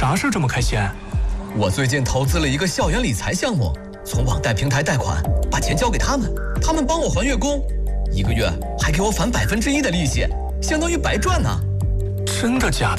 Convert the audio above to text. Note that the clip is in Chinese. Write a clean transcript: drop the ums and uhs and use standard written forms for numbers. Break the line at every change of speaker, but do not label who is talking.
啥事这么开心？
我最近投资了一个校园理财项目，从网贷平台贷款，把钱交给他们，他们帮我还月供，1个月还给我返1%的利息，相当于白赚呢。
真的假的？